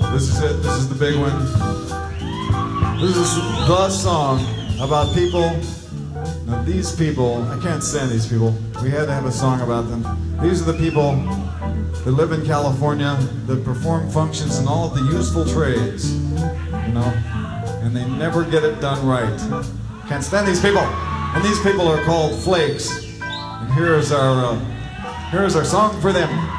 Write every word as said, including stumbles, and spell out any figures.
This is it. This is the big one. This is the song about people. Now these people, I can't stand these people. We had to have a song about them. These are the people that live in California, that perform functions in all of the useful trades, you know, and they never get it done right. Can't stand these people. And these people are called Flakes. And here's our, uh, here's our song for them.